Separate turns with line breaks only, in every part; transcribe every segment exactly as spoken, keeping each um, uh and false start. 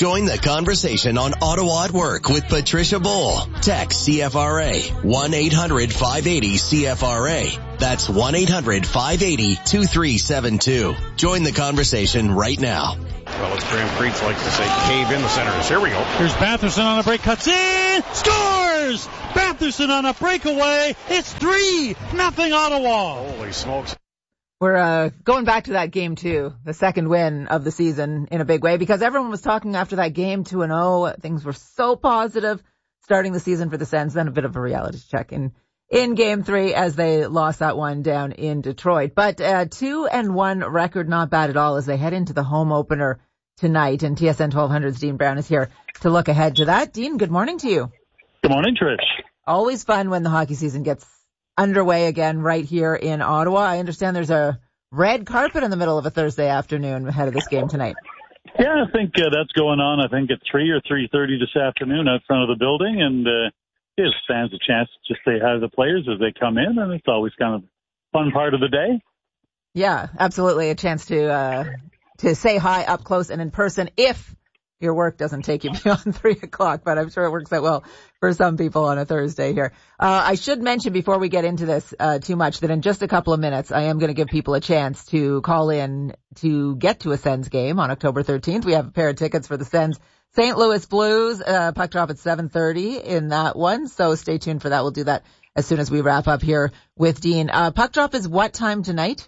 Join the conversation on Ottawa at Work with Patricia Bull. Text C F R A one eight hundred five eighty C F R A. That's one eight hundred five eighty two three seven two. Join the conversation right now.
Well, as Graham Creech likes to say, cave in the Senators. Here we go.
Here's Batherson on a break, cuts in, scores! Batherson on a breakaway. It's three nothing Ottawa.
Holy smokes.
We're uh, going back to that game two, the second win of the season in a big way, because everyone was talking after that game two and oh. Things were so positive starting the season for the Sens. Then a bit of a reality check in in game three as they lost that one down in Detroit. But uh, two and one record, not bad at all as they head into the home opener tonight. And T S N twelve hundred's Dean Brown is here to look ahead to that. Dean, good morning to you.
Good morning, Trish.
Always fun when the hockey season gets underway again right here in Ottawa. I understand there's a red carpet in the middle of a Thursday afternoon ahead of this game tonight.
Yeah, I think uh, that's going on, I think, at three or three thirty this afternoon out front of the building, and uh, gives fans a chance to just say hi to the players as they come in, and it's always kind of a fun part of the day.
Yeah, absolutely. A chance to uh, to say hi up close and in person if your work doesn't take you beyond three o'clock, but I'm sure it works out well for some people on a Thursday here. Uh, I should mention before we get into this uh, too much that in just a couple of minutes, I am going to give people a chance to call in to get to a Sens game on October thirteenth. We have a pair of tickets for the Sens Saint Louis Blues, uh, puck drop at seven thirty in that one. So stay tuned for that. We'll do that as soon as we wrap up here with Dean. Uh, puck drop is what time tonight?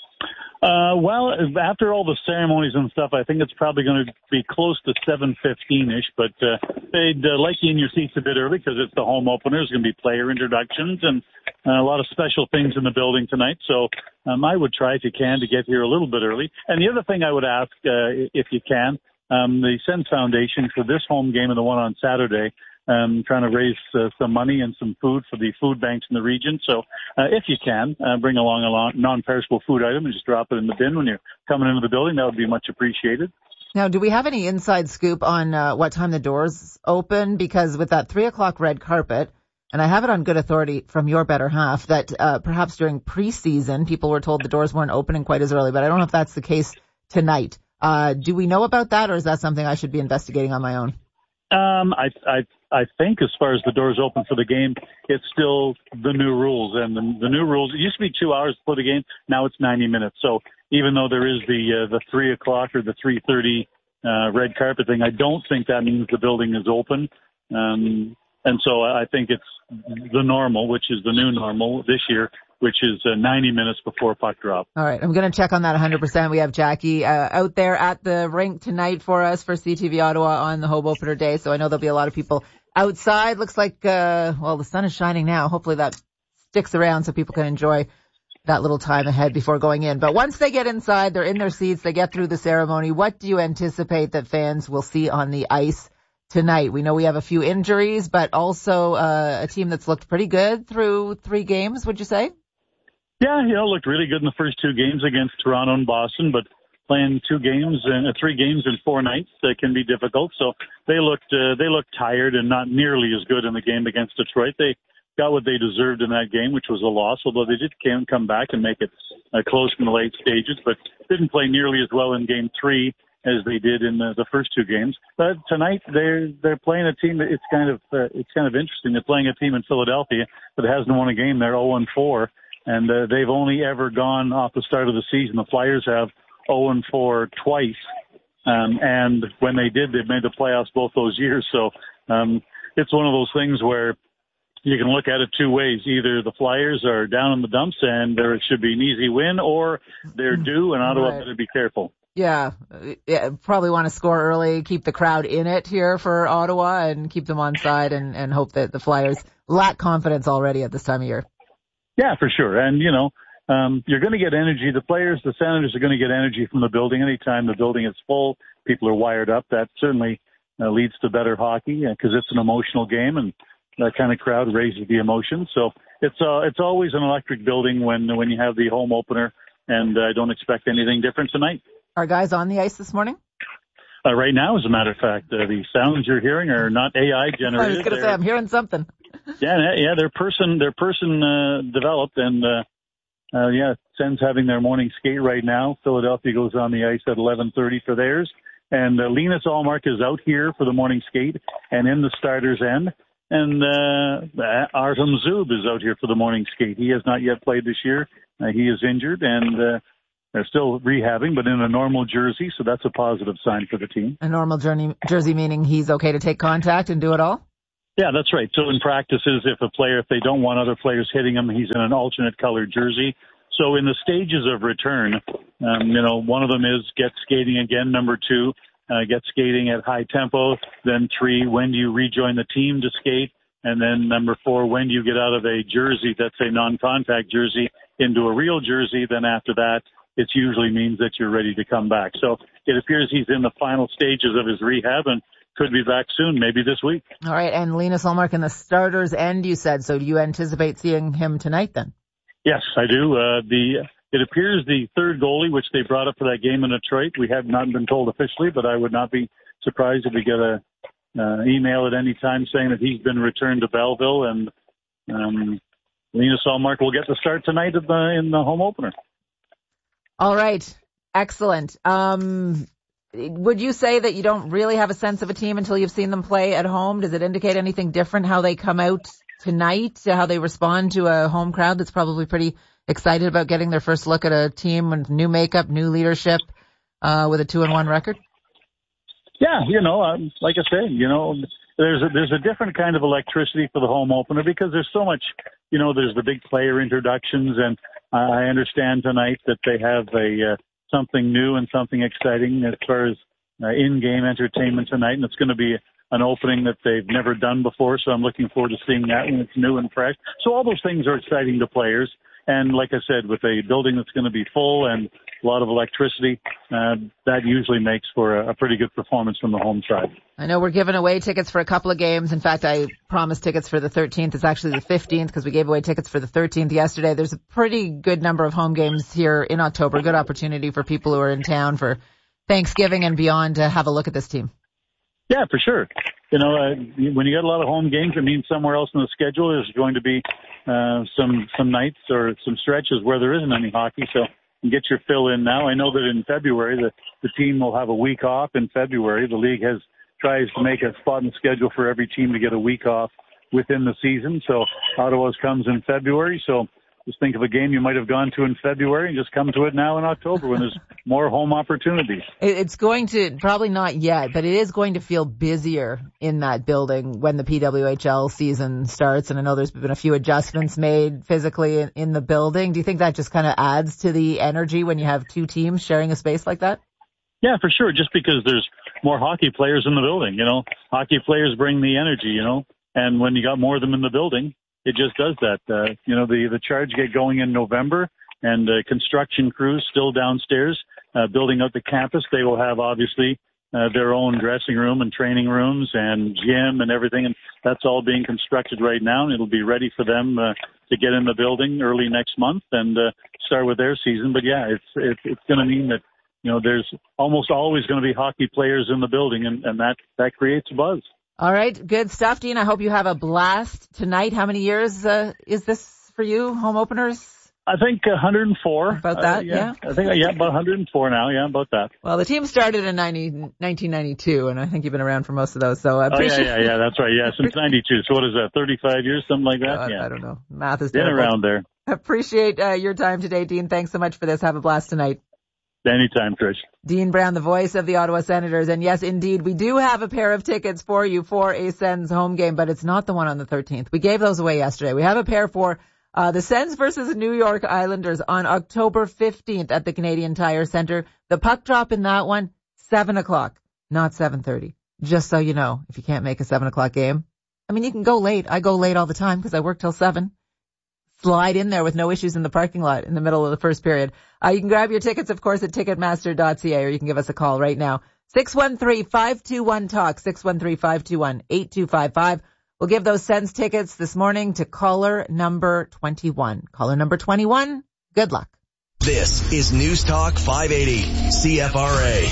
Uh, well, after all the ceremonies and stuff, I think it's probably going to be close to seven fifteen-ish, but uh, they'd uh, like you in your seats a bit early because it's the home opener. There's going to be player introductions and uh, a lot of special things in the building tonight, so um, I would try, if you can, to get here a little bit early. And the other thing I would ask, uh, if you can, um, the Sens Foundation for this home game and the one on Saturday, Um, trying to raise uh, some money and some food for the food banks in the region. So uh, if you can, uh, bring along a non-perishable food item and just drop it in the bin when you're coming into the building. That would be much appreciated.
Now, do we have any inside scoop on uh, what time the doors open? Because with that three o'clock red carpet, and I have it on good authority from your better half, that uh, perhaps during preseason, people were told the doors weren't opening quite as early, but I don't know if that's the case tonight. Uh, do we know about that, or is that something I should be investigating on my own?
Um, I, I, I think as far as the doors open for the game, it's still the new rules. And the, the new rules, it used to be two hours for the game. Now it's ninety minutes. So even though there is the, uh, the three o'clock or the three thirty, uh, red carpet thing, I don't think that means the building is open. Um, and so I think it's the normal, which is the new normal this year, which is uh, ninety minutes before puck drop.
All right. I'm going to check on that one hundred percent. We have Jackie uh, out there at the rink tonight for us for C T V Ottawa on the home opener day. So I know there'll be a lot of people outside. Looks like, uh, well, the sun is shining now. Hopefully that sticks around so people can enjoy that little time ahead before going in. But once they get inside, they're in their seats, they get through the ceremony. What do you anticipate that fans will see on the ice tonight? We know we have a few injuries, but also uh, a team that's looked pretty good through three games, would you say?
Yeah, you know, looked really good in the first two games against Toronto and Boston, but playing two games and uh, three games in four nights uh, can be difficult. So they looked uh, they looked tired and not nearly as good in the game against Detroit. They got what they deserved in that game, which was a loss, although they did can come back and make it uh, close in the late stages, but didn't play nearly as well in game three as they did in the, the first two games. But tonight they're they're playing a team that it's kind of uh, it's kind of interesting. They're playing a team in Philadelphia that hasn't won a game. They're oh and four. And uh, they've only ever gone off the start of the season. The Flyers have oh and four twice. Um, and when they did, they made the playoffs both those years. So um, it's one of those things where you can look at it two ways. Either the Flyers are down in the dumps and there should be an easy win, or they're due, and Ottawa right. better be careful.
Yeah, yeah, probably want to score early, keep the crowd in it here for Ottawa and keep them on side and, and hope that the Flyers lack confidence already at this time of year.
Yeah, for sure. And, you know, um, you're going to get energy. The players, the Senators are going to get energy from the building. Anytime the building is full, people are wired up. That certainly uh, leads to better hockey because uh, it's an emotional game, and that kind of crowd raises the emotion. So it's uh, it's always an electric building when when you have the home opener, and I uh, don't expect anything different tonight.
Are guys on the ice this morning?
Uh, right now, as a matter of fact, uh, the sounds you're hearing are not A I generated.
I was going to say, I'm hearing something.
Yeah, yeah, they're person, they're person uh, developed, and uh, uh, yeah, Sens having their morning skate right now. Philadelphia goes on the ice at eleven thirty for theirs, And uh, Linus Ullmark is out here for the morning skate and in the starter's end. And uh, Artem Zub is out here for the morning skate. He has not yet played this year. Uh, he is injured, and uh, they're still rehabbing, but in a normal jersey, so that's a positive sign for the team.
A normal journey, jersey meaning he's okay to take contact and do it all?
Yeah, that's right. So in practices, if a player, if they don't want other players hitting him, he's in an alternate colored jersey. So in the stages of return, um, you know, one of them is get skating again. Number two, uh, get skating at high tempo. Then three, when do you rejoin the team to skate? And then number four, when do you get out of a jersey that's a non-contact jersey into a real jersey? Then after that, it usually means that you're ready to come back. So it appears he's in the final stages of his rehab and could be back soon, maybe this week.
All right, and Linus Ullmark in the starter's end, you said. So do you anticipate seeing him tonight then?
Yes, I do. Uh, the it appears the third goalie, which they brought up for that game in Detroit, we have not been told officially, but I would not be surprised if we get a uh, email at any time saying that he's been returned to Belleville, and um, Linus Ullmark will get the start tonight in the, in the home opener.
All right, excellent. Um, would you say that you don't really have a sense of a team until you've seen them play at home? Does it indicate anything different how they come out tonight, how they respond to a home crowd that's probably pretty excited about getting their first look at a team with new makeup, new leadership, uh, with a two and one record?
Yeah, you know, um, like I say, you know, there's a, there's a different kind of electricity for the home opener because there's so much, you know, there's the big player introductions, and I understand tonight that they have a uh, something new and something exciting as far as uh, in-game entertainment tonight, and it's going to be an opening that they've never done before, so I'm looking forward to seeing that when it's new and fresh. So all those things are exciting to players, and like I said, with a building that's going to be full and a lot of electricity, uh, that usually makes for a, a pretty good performance from the home side.
I know we're giving away tickets for a couple of games. In fact, I promised tickets for the thirteenth. It's actually the fifteenth because we gave away tickets for the thirteenth yesterday. There's a pretty good number of home games here in October. Good opportunity for people who are in town for Thanksgiving and beyond to have a look at this team.
Yeah, for sure. You know, uh, when you get a lot of home games, it means somewhere else in the schedule there's going to be uh, some some nights or some stretches where there isn't any hockey. So you get your fill in now. I know that in February the, the team will have a week off in February. The league has tries to make a spot in the schedule for every team to get a week off within the season. So Ottawa's comes in February. So just think of a game you might have gone to in February and just come to it now in October when there's more home opportunities.
It's going to, probably not yet, but it is going to feel busier in that building when the P W H L season starts. And I know there's been a few adjustments made physically in, in the building. Do you think that just kind of adds to the energy when you have two teams sharing a space like that?
Yeah, for sure. Just because there's more hockey players in the building, you know, hockey players bring the energy, you know, and when you got more of them in the building, it just does that. Uh, you know, the, the charge get going in November, and uh, construction crews still downstairs uh, building out the campus. They will have, obviously, uh, their own dressing room and training rooms and gym and everything, and that's all being constructed right now, and it'll be ready for them uh, to get in the building early next month and uh, start with their season. But, yeah, it's, it's, it's going to mean that, you know, there's almost always going to be hockey players in the building, and, and that, that creates buzz.
All right, good stuff, Dean. I hope you have a blast tonight. How many years uh, is this for you, home openers?
I think one hundred four.
About that,
uh, yeah.
yeah?
I think, yeah, about one hundred four now, yeah, about that.
Well, the team started in nineteen ninety-two, and I think you've been around for most of those, so I appreciate
Oh, yeah, yeah, yeah, that's right, yeah, since ninety-two. So what is that, thirty-five years, something like that?
Uh,
yeah.
I don't know. Math is
Been
terrible.
around there.
Appreciate uh, your time today, Dean. Thanks so much for this. Have a blast tonight.
Anytime, Trish.
Dean Brown, the voice of the Ottawa Senators. And yes, indeed, we do have a pair of tickets for you for a Sens home game, but it's not the one on the thirteenth. We gave those away yesterday. We have a pair for uh, the Sens versus New York Islanders on October fifteenth at the Canadian Tire Center. The puck drop in that one, seven o'clock, not seven thirty. Just so you know, if you can't make a seven o'clock game. I mean, you can go late. I go late all the time because I work till seven. Slide in there with no issues in the parking lot in the middle of the first period. Uh, you can grab your tickets, of course, at ticketmaster dot c a, or you can give us a call right now. six one three, five two one, talk, six one three, five two one, eight two five five. We'll give those Sens tickets this morning to caller number twenty-one. Caller number twenty-one, good luck.
This is News Talk five eighty C F R A.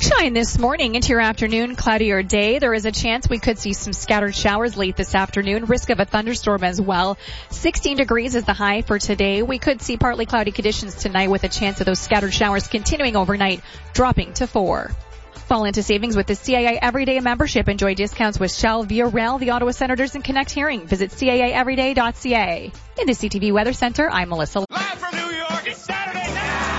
Sunshine this morning into your afternoon, cloudier day. There is a chance we could see some scattered showers late this afternoon. Risk of a thunderstorm as well. sixteen degrees is the high for today. We could see partly cloudy conditions tonight with a chance of those scattered showers continuing overnight, dropping to four. Fall into savings with the C A A Everyday membership. Enjoy discounts with Shell, Via Rail, the Ottawa Senators, and Connect Hearing. Visit C A A everyday dot C A. In the C T V Weather Center, I'm Melissa.
Live from New York, it's Saturday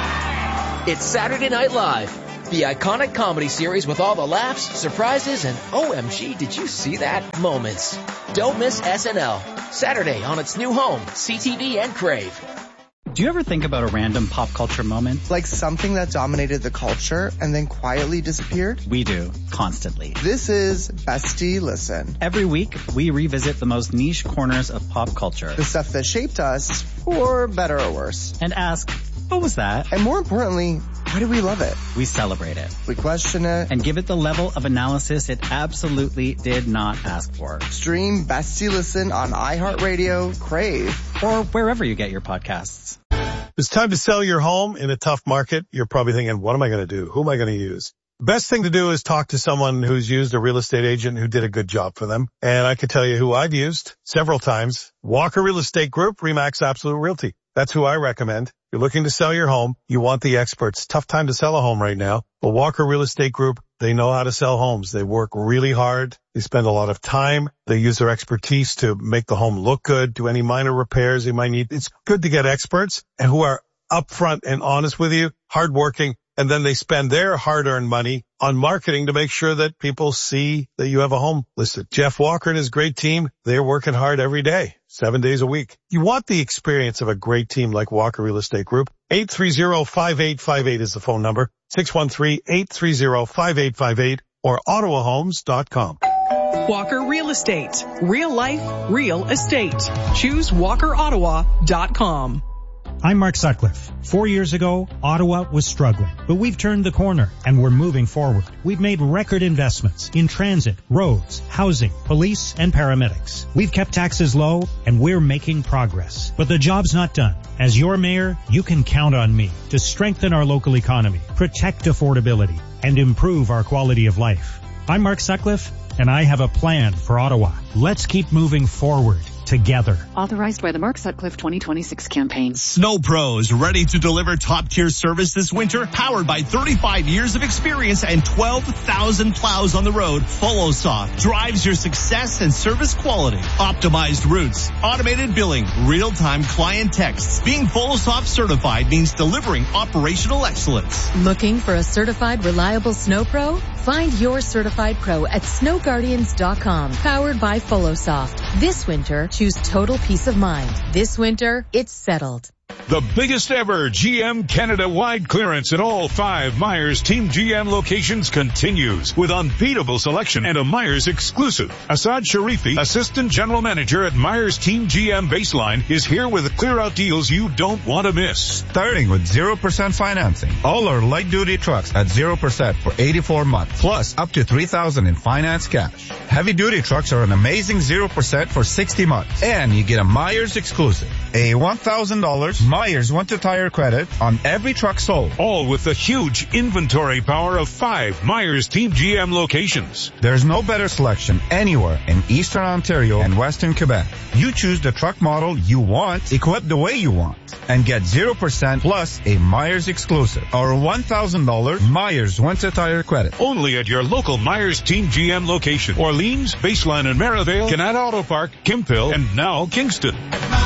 night!
It's Saturday Night Live, the iconic comedy series with all the laughs, surprises, and O M G, did you see that moments. Don't miss S N L, Saturday on its new home, C T V and Crave.
Do you ever think about a random pop culture moment?
Like something that dominated the culture and then quietly disappeared?
We do, constantly.
This is Bestie Listen.
Every week, we revisit the most niche corners of pop culture.
The stuff that shaped us, for better or worse.
And ask, what was that?
And more importantly, why do we love it?
We celebrate it.
We question it.
And give it the level of analysis it absolutely did not ask for.
Stream Bestie Listen on iHeartRadio, Crave,
or wherever you get your podcasts.
It's time to sell your home in a tough market. You're probably thinking, what am I going to do? Who am I going to use? The best thing to do is talk to someone who's used a real estate agent who did a good job for them. And I can tell you who I've used several times. Walker Real Estate Group, Remax Absolute Realty. That's who I recommend. You're looking to sell your home. You want the experts. Tough time to sell a home right now. But Walker Real Estate Group, they know how to sell homes. They work really hard. They spend a lot of time. They use their expertise to make the home look good, do any minor repairs you might need. It's good to get experts and who are upfront and honest with you, hardworking, and then they spend their hard-earned money on marketing to make sure that people see that you have a home listed. Jeff Walker and his great team, they're working hard every day, seven days a week. You want the experience of a great team like Walker Real Estate Group. eight three zero, five eight five eight is the phone number. six one three, eight three zero, five eight five eight or ottawa homes dot com.
Walker Real Estate. Real life, real estate. Choose walker ottawa dot com.
I'm Mark Sutcliffe. Four years ago, Ottawa was struggling, but we've turned the corner and we're moving forward. We've made record investments in transit, roads, housing, police, and paramedics. We've kept taxes low and we're making progress. But the job's not done. As your mayor, you can count on me to strengthen our local economy, protect affordability, and improve our quality of life. I'm Mark Sutcliffe, and I have a plan for Ottawa. Let's keep moving forward together.
Authorized by the Mark Sutcliffe twenty twenty-six campaign.
Snow Pros, ready to deliver top-tier service this winter? Powered by thirty-five years of experience and twelve thousand plows on the road, FollowSoft drives your success and service quality. Optimized routes, automated billing, real-time client texts. Being FollowSoft certified means delivering operational excellence.
Looking for a certified, reliable Snow Pro? Find your certified pro at snow guardians dot com. Powered by FollowSoft. This winter, choose total peace of mind. This winter, it's settled.
The biggest ever G M Canada-wide clearance at all five Myers Team G M locations continues with unbeatable selection and a Myers exclusive. Asad Sharifi, Assistant General Manager at Myers Team G M Baseline, is here with clear-out deals you don't want to miss.
Starting with zero percent financing. All our light-duty trucks at zero percent for eighty-four months, plus up to three thousand dollars in finance cash. Heavy-duty trucks are an amazing zero percent for sixty months. And you get a Myers exclusive. A one thousand dollars Myers Winter-Tire credit on every truck sold.
All with the huge inventory power of five Myers Team G M locations.
There's no better selection anywhere in Eastern Ontario and Western Quebec. You choose the truck model you want, equipped the way you want, and get zero percent plus a Myers exclusive or one thousand dollars Myers Winter-Tire credit.
Only at your local Myers Team G M location. Orleans, Baseline and Merivale, Canada Auto Park, Kimphill, and now Kingston.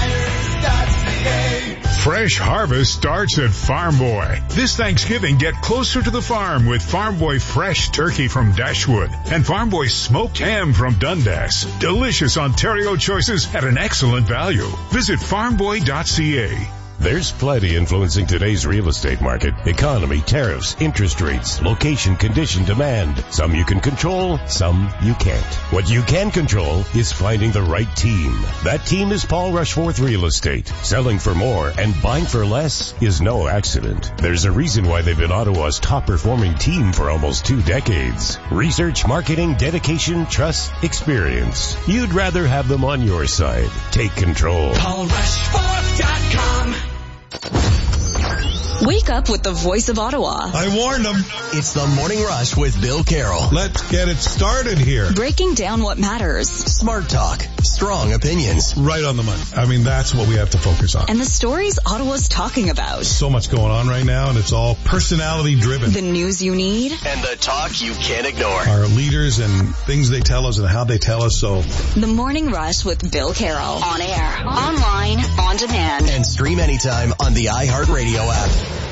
Fresh harvest starts at Farm Boy. This Thanksgiving, get closer to the farm with Farm Boy fresh turkey from Dashwood and Farm Boy smoked ham from Dundas. Delicious Ontario choices at an excellent value. Visit farm boy dot c a.
There's plenty influencing today's real estate market. Economy, tariffs, interest rates, location, condition, demand. Some you can control, some you can't. What you can control is finding the right team. That team is Paul Rushforth Real Estate. Selling for more and buying for less is no accident. There's a reason why they've been Ottawa's top performing team for almost two decades. Research, marketing, dedication, trust, experience. You'd rather have them on your side. Take control.
Paul Rushforth dot com.
Wake up with the voice of Ottawa.
I warned them.
It's the Morning Rush with Bill Carroll.
Let's get it started here.
Breaking down what matters.
Smart talk, strong opinions.
Right on the money. I mean, that's what we have to focus on.
And the stories Ottawa's talking about.
So much going on right now, and it's all personality driven.
The news you need.
And the talk you can't ignore.
Our leaders and things they tell us and how they tell us. So
The Morning Rush with Bill Carroll. On air, online, on demand.
And stream anytime on the iHeartRadio app.